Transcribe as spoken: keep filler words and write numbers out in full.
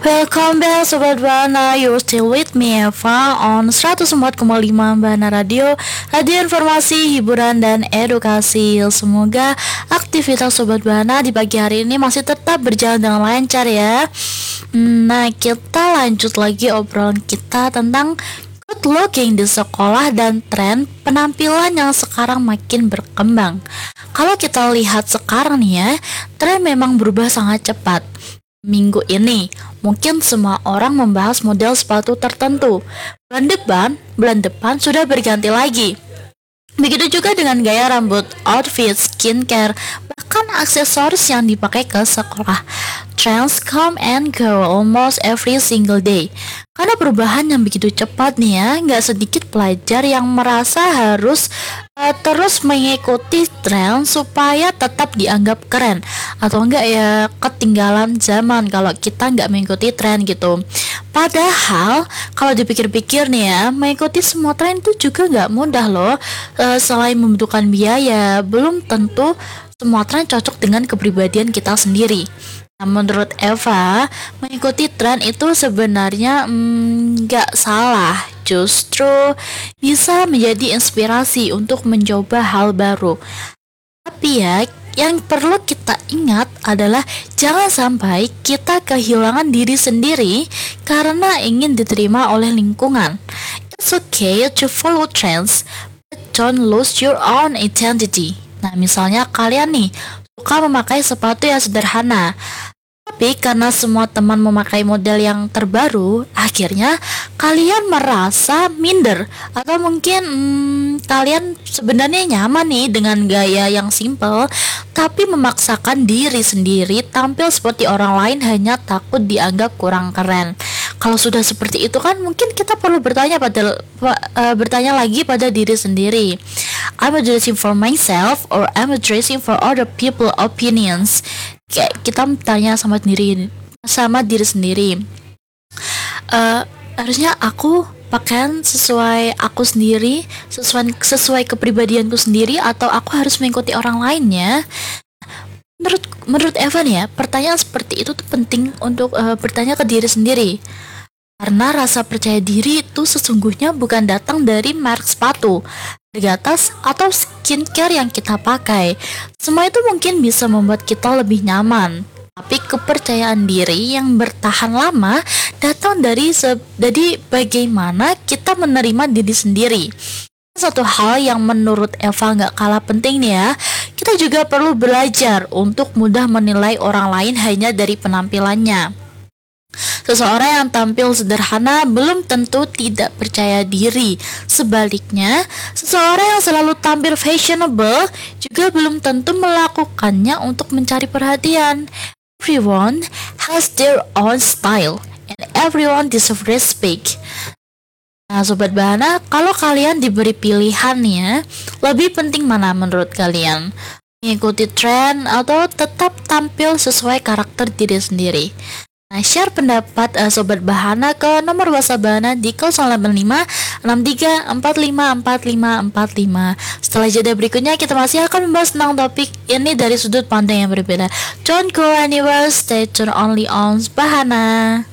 Welcome back Sobat Bana, you're still with me Eva on seratus empat koma lima Bana Radio, radio informasi, hiburan, dan edukasi. Semoga aktivitas Sobat Bana di pagi hari ini masih tetap berjalan dengan lancar ya. Nah, kita lanjut lagi obrolan kita tentang good looking di sekolah dan tren penampilan yang sekarang makin berkembang. Kalau kita lihat sekarang nih ya, tren memang berubah sangat cepat. Minggu ini, mungkin semua orang membahas model sepatu tertentu. Bulan depan, bulan depan sudah berganti lagi. Begitu juga dengan gaya rambut, outfit, skincare, bahkan aksesoris yang dipakai ke sekolah. Trends come and go almost every single day. Karena perubahan yang begitu cepat nih ya, nggak sedikit pelajar yang merasa harus uh, terus mengikuti tren supaya tetap dianggap keren, atau enggak ya ketinggalan zaman kalau kita nggak mengikuti tren gitu. Padahal kalau dipikir-pikir nih ya, mengikuti semua tren itu juga nggak mudah loh. Uh, selain membutuhkan biaya, belum tentu semua tren cocok dengan kepribadian kita sendiri. Nah, menurut Eva, mengikuti tren itu sebenarnya nggak mm, salah, justru bisa menjadi inspirasi untuk mencoba hal baru. Tapi ya, yang perlu kita ingat adalah jangan sampai kita kehilangan diri sendiri karena ingin diterima oleh lingkungan. It's okay to follow trends, but don't lose your own identity. Nah, misalnya kalian nih suka memakai sepatu yang sederhana, tapi karena semua teman memakai model yang terbaru, akhirnya kalian merasa minder. Atau mungkin hmm, kalian sebenarnya nyaman nih dengan gaya yang simple, tapi memaksakan diri sendiri tampil seperti orang lain hanya takut dianggap kurang keren. Kalau sudah seperti itu kan mungkin kita perlu bertanya pada uh, bertanya lagi pada diri sendiri. Am I dressing for myself or am I dressing for other people opinions? Kayak kita tanya sama diri sama diri sendiri. Uh, harusnya aku pakaian sesuai aku sendiri, sesuai sesuai kepribadianku sendiri, atau aku harus mengikuti orang lainnya? Menurut menurut Evan ya, pertanyaan seperti itu tuh penting untuk uh, bertanya ke diri sendiri. Karena rasa percaya diri itu sesungguhnya bukan datang dari merek sepatu, harga tas, atau skincare yang kita pakai. Semua itu mungkin bisa membuat kita lebih nyaman, tapi kepercayaan diri yang bertahan lama datang dari se- dari bagaimana kita menerima diri sendiri. Satu hal yang menurut Eva nggak kalah penting nih ya, kita juga perlu belajar untuk mudah menilai orang lain hanya dari penampilannya. Seseorang yang tampil sederhana belum tentu tidak percaya diri. Sebaliknya, seseorang yang selalu tampil fashionable juga belum tentu melakukannya untuk mencari perhatian. Everyone has their own style and everyone deserves respect. Nah, Sobat Bahana, kalau kalian diberi pilihan ya, lebih penting mana menurut kalian? Mengikuti tren atau tetap tampil sesuai karakter diri sendiri? Nah, share pendapat uh, Sobat Bahana ke nomor WhatsApp Bahana di nol delapan lima enam tiga empat lima empat lima empat lima. Setelah jeda berikutnya, kita masih akan membahas tentang topik ini dari sudut pandang yang berbeda. Don't go anywhere, stay tuned only on Bahana.